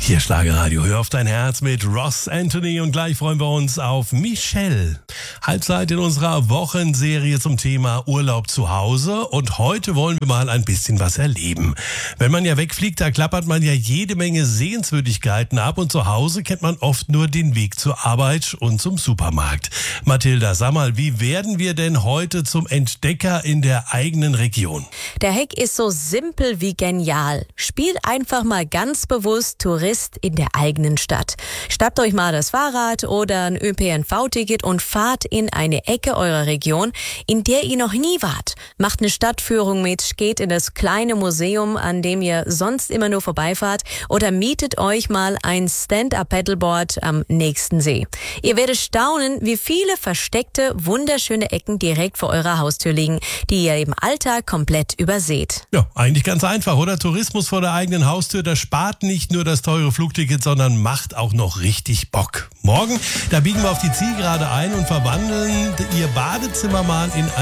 Hier Schlagerradio, hör auf dein Herz mit Ross Anthony und gleich freuen wir uns auf Michelle. Halbzeit in unserer Wochenserie zum Thema Urlaub zu Hause und heute wollen wir mal ein bisschen was erleben. Wenn man ja wegfliegt, da klappert man ja jede Menge Sehenswürdigkeiten ab und zu Hause kennt man oft nur den Weg zur Arbeit und zum Supermarkt. Mathilda, sag mal, wie werden wir denn heute zum Entdecker in der eigenen Region? Der Hack ist so simpel wie genial. Spielt einfach mal ganz bewusst Tourist in der eigenen Stadt. Schnappt euch mal das Fahrrad oder ein ÖPNV-Ticket und fahrt in eine Ecke eurer Region, in der ihr noch nie wart. Macht eine Stadtführung mit, geht in das kleine Museum, an dem ihr sonst immer nur vorbeifahrt, oder mietet euch mal ein Stand-Up-Paddleboard am nächsten See. Ihr werdet staunen, wie viele versteckte, wunderschöne Ecken direkt vor eurer Haustür liegen, die ihr im Alltag komplett überseht. Ja, eigentlich ganz einfach, oder? Tourismus vor der eigenen Haustür, das spart nicht nur das teure Flugticket, sondern macht auch noch richtig Bock. Morgen, da biegen wir auf die Zielgerade ein und verwandeln ihr Badezimmer mal in